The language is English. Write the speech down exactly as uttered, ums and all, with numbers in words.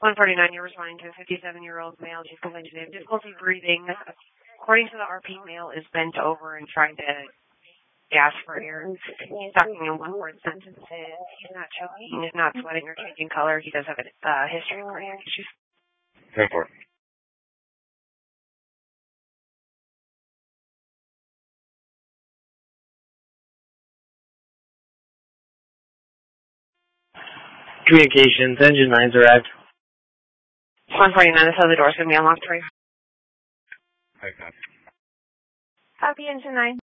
one forty-nine, you're responding to a fifty-seven-year-old male. She's complaining of difficulty breathing. According to the R P, male is bent over and trying to gasp for air. He's talking in one-word sentences. He's not choking. He's not sweating or changing color. He does have a uh, history of cardiac issues. ten four. Communications, engine nine's arrived. one forty-nine, this other door's going to be unlocked for you. I copy. Copy, engine nine.